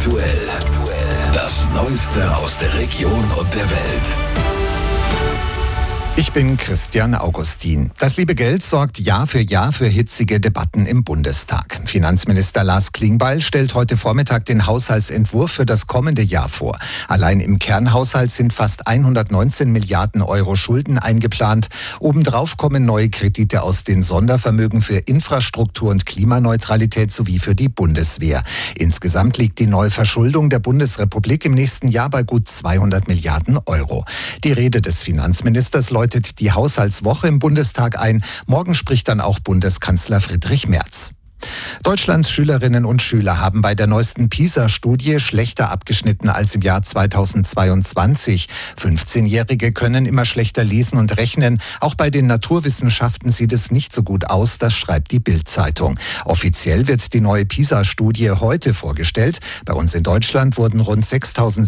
Aktuell. Das Neueste aus der Region und der Welt. Ich bin Christian Augustin. Das liebe Geld sorgt Jahr für hitzige Debatten im Bundestag. Finanzminister Lars Klingbeil stellt heute Vormittag den Haushaltsentwurf für das kommende Jahr vor. Allein im Kernhaushalt sind fast 119 Milliarden Euro Schulden eingeplant. Obendrauf kommen neue Kredite aus den Sondervermögen für Infrastruktur und Klimaneutralität sowie für die Bundeswehr. Insgesamt liegt die Neuverschuldung der Bundesrepublik im nächsten Jahr bei gut 200 Milliarden Euro. Die Rede des Finanzministers läutet die Haushaltswoche im Bundestag ein. Morgen spricht dann auch Bundeskanzler Friedrich Merz. Deutschlands Schülerinnen und Schüler haben bei der neuesten PISA-Studie schlechter abgeschnitten als im Jahr 2022. 15-Jährige können immer schlechter lesen und rechnen. Auch bei den Naturwissenschaften sieht es nicht so gut aus, das schreibt die Bild-Zeitung. Offiziell wird die neue PISA-Studie heute vorgestellt. Bei uns in Deutschland wurden rund 6.000